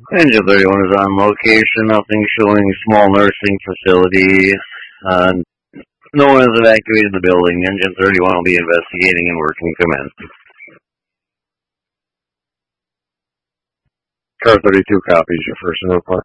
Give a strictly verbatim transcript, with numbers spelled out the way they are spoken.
Engine thirty-one is on location. Nothing showing small nursing facility. Uh, no one has evacuated the building. Engine thirty-one will be investigating and working commenced. Car thirty-two copies your first report.